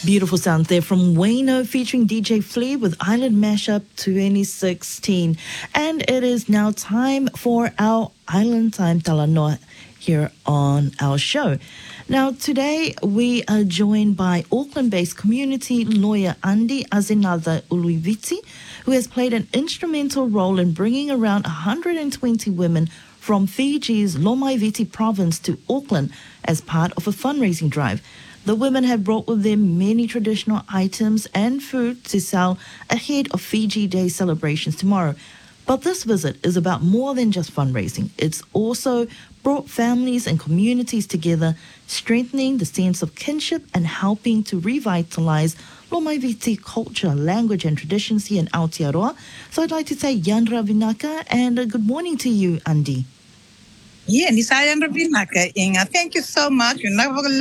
Beautiful sound there from Wayno featuring DJ Flea with Island Mashup 2016. And it is now time for our Island Time Talanoa here on our show. Now, today we are joined by Auckland-based community lawyer Andi Azinada Uluiviti, who has played an instrumental role in bringing around 120 women from Fiji's Lomaiviti province to Auckland as part of a fundraising drive. The women have brought with them many traditional items and food to sell ahead of Fiji Day celebrations tomorrow. But this visit is about more than just fundraising. It's also brought families and communities together, strengthening the sense of kinship and helping to revitalize Lomaiviti culture, language and traditions here in Aotearoa. So I'd like to say Yandra Vinaka and good morning to you, Andi. Yeah, ni saya Rabinaka Inga. Thank you so much. We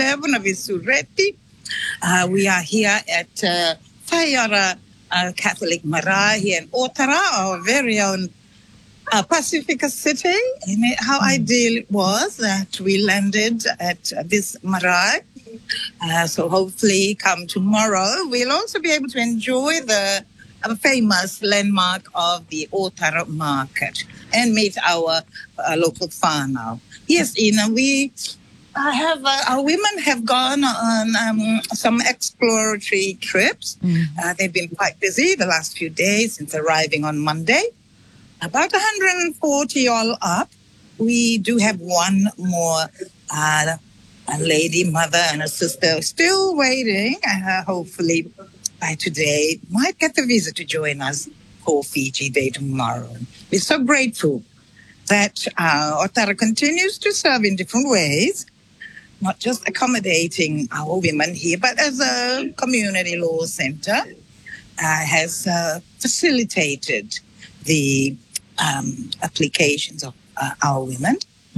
are here at Tayara Catholic Marae here in Otara, our very own Pacifica city. And how ideal it was that we landed at this Marae. So hopefully come tomorrow, we'll also be able to enjoy the famous landmark of the Otara market and meet our local whānau. Yes, we have our women have gone on some exploratory trips. They've been quite busy the last few days since arriving on Monday. About 140 all up. We do have one more a lady, mother, and a sister still waiting. Hopefully by today, might get the visa to join us for Fiji Day tomorrow. We're so grateful that Otara continues to serve in different ways, not just accommodating our women here, but as a community law center, has facilitated the applications of our women.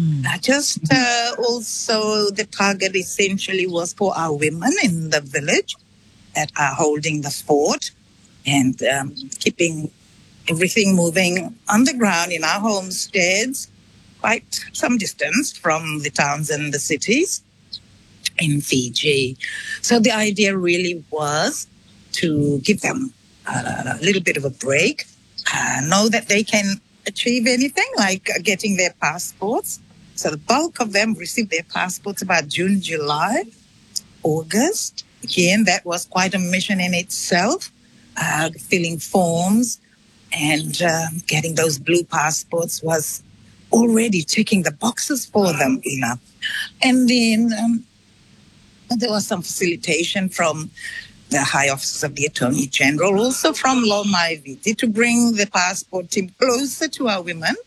Also, the target essentially was for our women in the village that are holding the fort and keeping everything moving on the ground in our homesteads, quite some distance from the towns and the cities in Fiji. So the idea really was to give them a little bit of a break, know that they can achieve anything like getting their passports. So the bulk of them received their passports about June, July, August. Again, that was quite a mission in itself, filling forms and getting those blue passports was already ticking the boxes for them enough. And then there was some facilitation from the High Office of the Attorney General, also from Lomaiviti, to bring the passport team closer to our women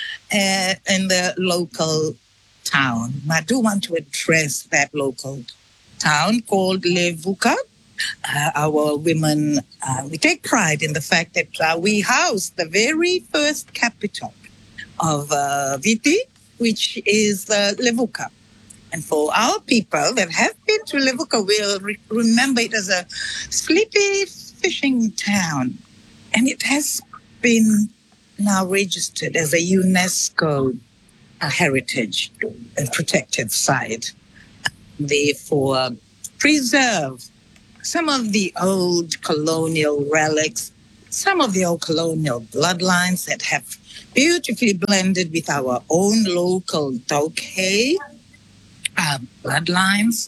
in the local town. I do want to address that local town called Levuka. Our women, we take pride in the fact that we housed the very first capital of Viti, which is Levuka. And for our people that have been to Levuka, will remember it as a sleepy fishing town. And it has been now registered as a UNESCO heritage and protected site. Therefore, preserve some of the old colonial relics, some of the old colonial bloodlines that have beautifully blended with our own local Tokay bloodlines.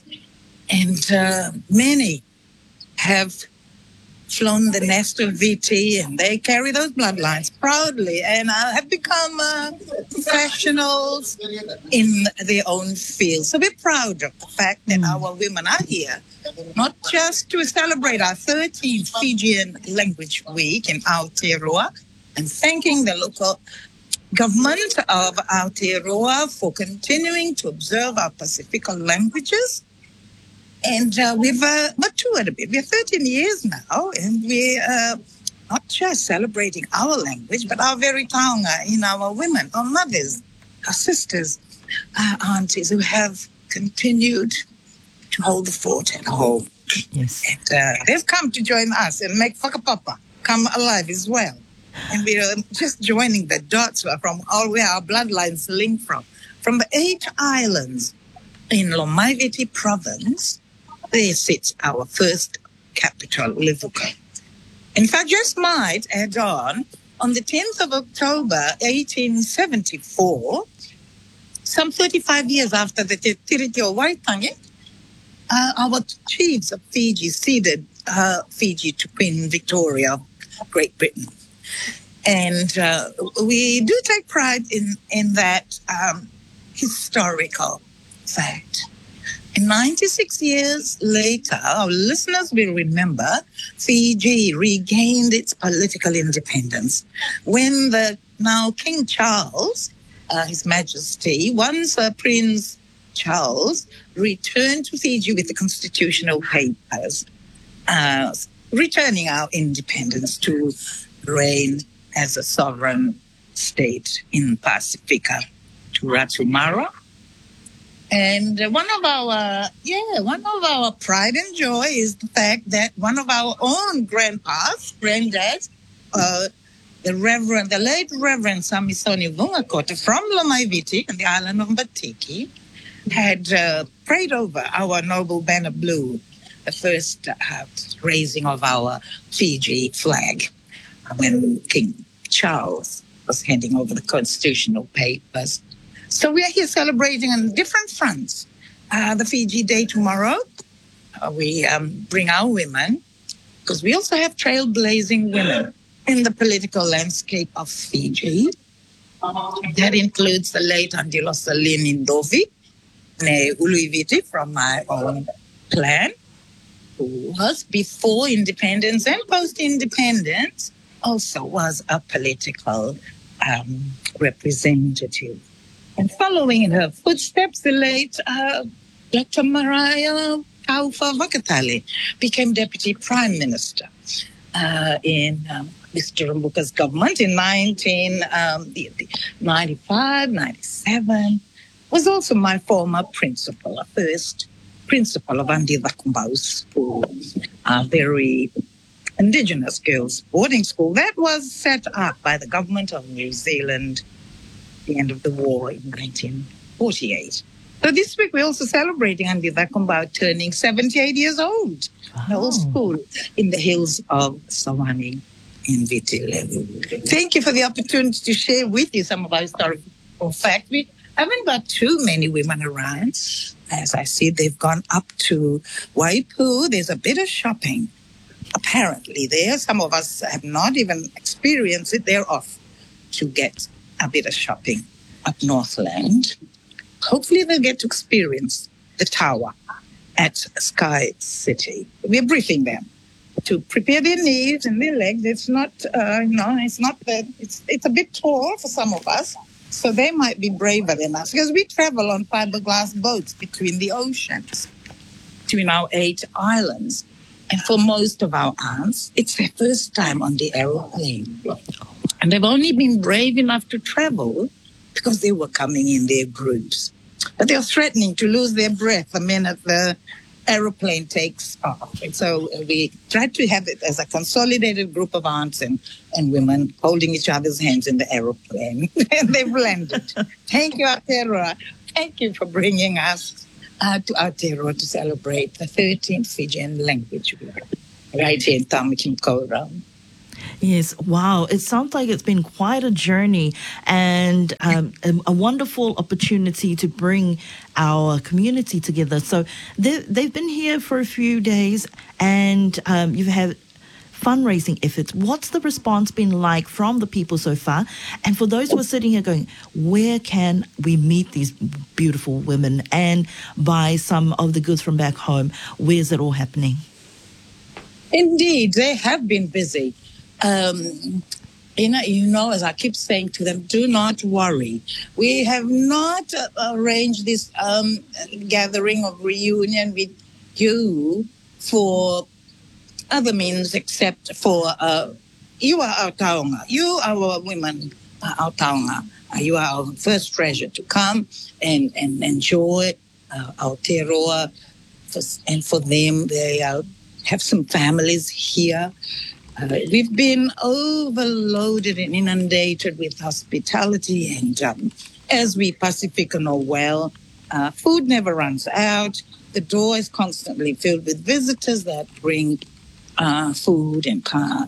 And many have flown the nest of Viti, and they carry those bloodlines proudly and have become professionals in their own field. So we're proud of the fact that our women are here, not just to celebrate our 13th Fijian Language Week in Aotearoa, and thanking the local government of Aotearoa for continuing to observe our Pacifica languages. And we've matured a bit. We're 13 years now, and we're not just celebrating our language, but our very taonga in our women, our mothers, our sisters, our aunties who have continued to hold the fort at home. Yes. And they've come to join us and make whakapapa come alive as well. And we're just joining the dots from all where our bloodlines link from. From the 8 islands in Lomaiviti province, there sits our first capital, Levuka. In fact, just might add on the 10th of October, 1874, some 35 years after the Tiriti o Waitangi, our chiefs of Fiji ceded Fiji to Queen Victoria of Great Britain. And we do take pride in that historical fact. And 96 years later, our listeners will remember Fiji regained its political independence when the now King Charles, His Majesty, once Prince Charles, returned to Fiji with the constitutional papers, returning our independence to reign as a sovereign state in Pacifica to Ratumara. And one of our pride and joy is the fact that one of our own granddads, the late Reverend Samisoni Vungakota from Lomaiviti on the island of Batiki, had prayed over our noble banner blue, the first raising of our Fiji flag when King Charles was handing over the constitutional papers. So we are here celebrating on different fronts. The Fiji Day tomorrow, we bring our women, because we also have trailblazing women in the political landscape of Fiji. That includes the late Andilo Saline Indovi, Ne Uluiviti from my own clan, who was before independence and post-independence, also was a political representative. And following in her footsteps, the late Dr. Mariah Kaufa Vakatali became Deputy Prime Minister in Mr. Rambuka's government in 1995, 97. Was also my former principal, a first principal of Andila Kumbau School, a very Indigenous girls' boarding school that was set up by the government of New Zealand at the end of the war in 1948. So this week we're also celebrating Andila Kumbau turning 78 years old. Wow. The old school in the hills of Sawani in Vitilevu. Thank you for the opportunity to share with you some of our historical facts. We haven't got too many women around. As I see, they've gone up to Waipu. There's a bit of shopping, apparently, there. Some of us have not even experienced it. They're off to get a bit of shopping up Northland. Hopefully they'll get to experience the tower at Sky City. We're briefing them to prepare their knees and their legs. It's not, it's a bit tall for some of us. So they might be braver than us because we travel on fiberglass boats between the oceans, between our 8 islands. And for most of our aunts, it's their first time on the aeroplane. And they've only been brave enough to travel because they were coming in their groups. But they're threatening to lose their breath the minute the aeroplane takes off. And so we tried to have it as a consolidated group of aunts and women holding each other's hands in the aeroplane. And they've landed. Thank you, Aotearoa. Thank you for bringing us to Aotearoa to celebrate the 13th Fijian language week right here in Tamakinkora. Yes, wow. It sounds like it's been quite a journey and a wonderful opportunity to bring our community together. So they've been here for a few days and you've had fundraising efforts. What's the response been like from the people so far? And for those who are sitting here going, where can we meet these beautiful women and buy some of the goods from back home? Where's it all happening? Indeed, they have been busy. As I keep saying to them, do not worry. We have not arranged this gathering of reunion with you for other means except for you are our taonga. You are our women, our taonga. You are our first treasure to come and enjoy Aotearoa. And for them, they have some families here. We've been overloaded and inundated with hospitality, and as we Pacifica know well, food never runs out. The door is constantly filled with visitors that bring food and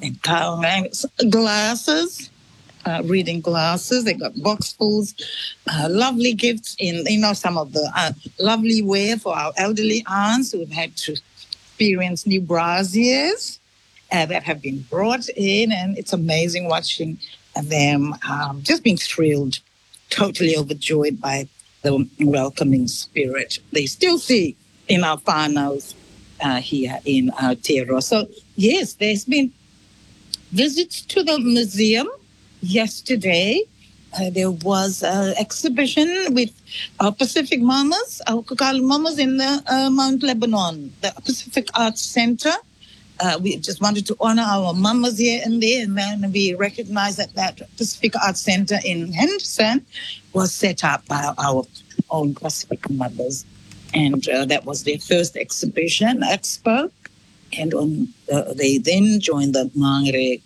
glasses. Reading glasses. They got boxfuls, lovely gifts in, some of the lovely wear for our elderly aunts who've had to experience new braziers that have been brought in. And it's amazing watching them just being thrilled, totally overjoyed by the welcoming spirit they still see in our whānaus here in Aotearoa. So, yes, there's been visits to the museum. Yesterday, there was an exhibition with our Pacific Mamas, our Kakalu Mamas in the Mount Lebanon, the Pacific Arts Center. We just wanted to honor our mamas here and there, and then we recognized that Pacific Arts Center in Henderson was set up by our own Pacific mothers. And that was their first expo. And they then joined the Mangere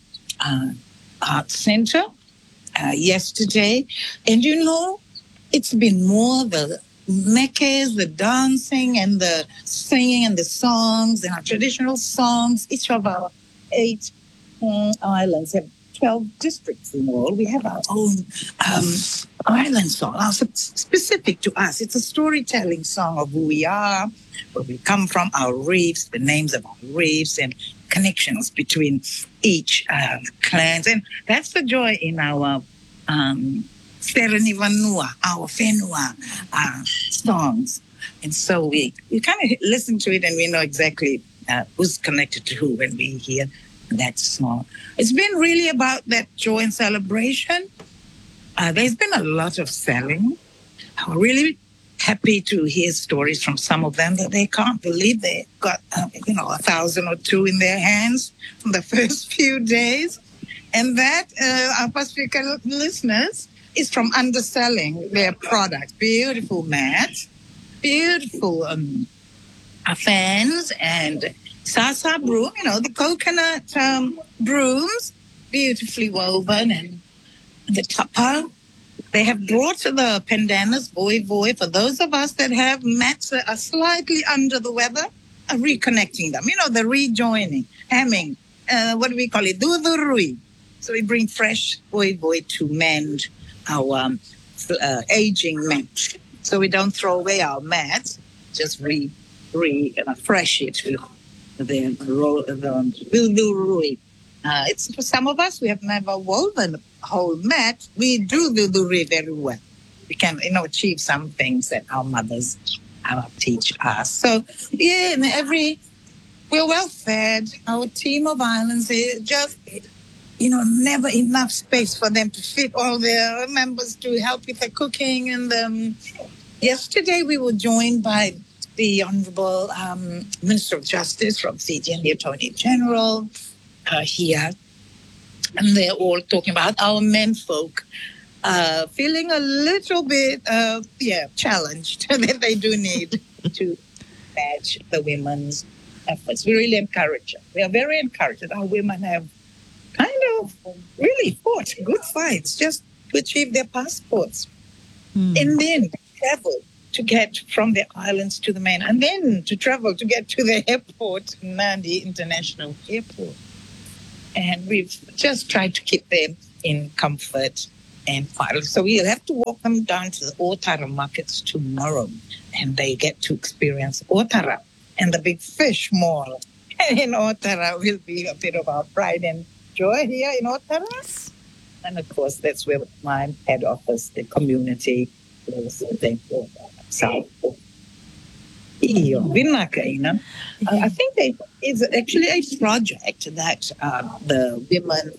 Art Center yesterday. And it's been more the mekes, the dancing and the singing and the songs and our traditional songs. Each of our 8 islands have 12 districts in all. We have our own island song, specific to us. It's a storytelling song of who we are, where we come from, our reefs, the names of our reefs, and connections between each clans. And that's the joy in our Sereni Vanua, our Whenua songs. And so we kind of listen to it and we know exactly who's connected to who when we hear that song. It's been really about that joy and celebration. There's been a lot of selling. I'm really happy to hear stories from some of them that they can't believe they got, 1,000 or 2 in their hands from the first few days. And that, our Pacifica listeners, is from underselling their product. Beautiful mats, beautiful fans, and Sasa broom, the coconut brooms, beautifully woven, and the tapa. They have brought the pandanas, voi, for those of us that have mats that are slightly under the weather, reconnecting them. The rejoining, hemming, what do we call it? Dudurui. So we bring fresh voi to mend our aging mat. So we don't throw away our mats, just refresh it with the dudurui. It's for some of us, we have never woven a whole mat. We do dudurui very well. We can, achieve some things that our mothers teach us. So, yeah, we're well fed. Our team of islands is just, never enough space for them to fit all their members to help with the cooking. And yesterday we were joined by the Honorable Minister of Justice from Fiji and the Attorney General here. And they're all talking about our menfolk feeling a little bit, challenged that they do need to match the women's efforts. We really encourage them. We are very encouraged that our women have kind of really fought good fights just to achieve their passports. And then travel to get from the islands to the main, and then to travel to get to the airport, Nadi International Airport. And we've just tried to keep them in comfort and quiet. So we'll have to walk them down to the Otara markets tomorrow, and they get to experience Otara and the Big Fish Mall. In Otara will be a bit of our pride and joy here in Otara. And of course, that's where my head office, the community, is. So, I think it's actually a project that the women